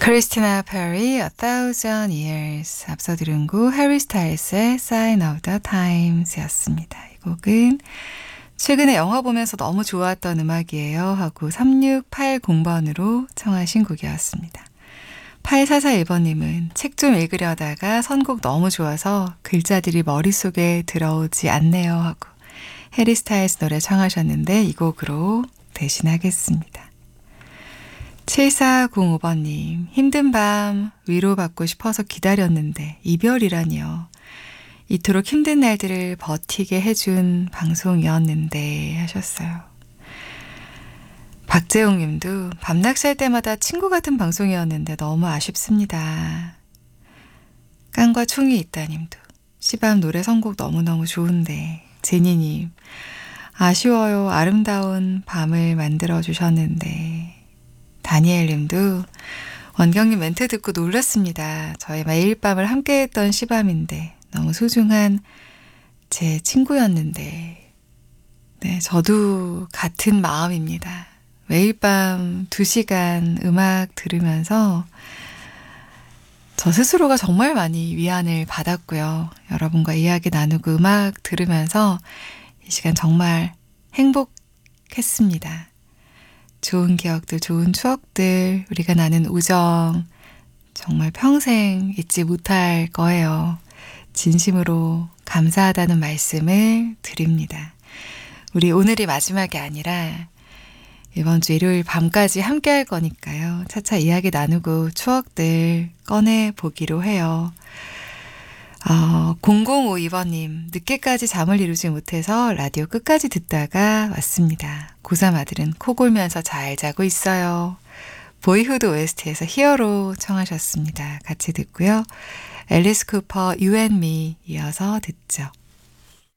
크리스티나 페리, A Thousand Years. 앞서 들은 곡 해리 스타일스의 Sign of the Times 였습니다. 이 곡은 최근에 영화 보면서 너무 좋았던 음악이에요 하고 3680번으로 청하신 곡이었습니다. 8441번님은 책 좀 읽으려다가 선곡 너무 좋아서 글자들이 머릿속에 들어오지 않네요 하고 해리 스타일스 노래 청하셨는데 이 곡으로 대신하겠습니다. 7405번님, 힘든 밤 위로받고 싶어서 기다렸는데 이별이라니요. 이토록 힘든 날들을 버티게 해준 방송이었는데 하셨어요. 박재용 님도 밤낚시할 때마다 친구 같은 방송이었는데 너무 아쉽습니다. 깡과 총이 있다 님도 시밤 노래 선곡 너무너무 좋은데 제니님 아쉬워요. 아름다운 밤을 만들어주셨는데 다니엘 님도 원경님 멘트 듣고 놀랐습니다. 저의 매일 밤을 함께했던 시밤인데 너무 소중한 제 친구였는데 네, 저도 같은 마음입니다. 매일 밤 2시간 음악 들으면서 저 스스로가 정말 많이 위안을 받았고요. 여러분과 이야기 나누고 음악 들으면서 이 시간 정말 행복했습니다. 좋은 기억들, 좋은 추억들, 우리가 나눈 우정 정말 평생 잊지 못할 거예요. 진심으로 감사하다는 말씀을 드립니다. 우리 오늘이 마지막이 아니라 이번 주 일요일 밤까지 함께 할 거니까요. 차차 이야기 나누고 추억들 꺼내보기로 해요. 0052번님, 늦게까지 잠을 이루지 못해서 라디오 끝까지 듣다가 왔습니다. 고3 아들은 코 골면서 잘 자고 있어요. 보이후드 OST에서 히어로 청하셨습니다. 같이 듣고요. 앨리스 쿠퍼 You and Me 이어서 듣죠.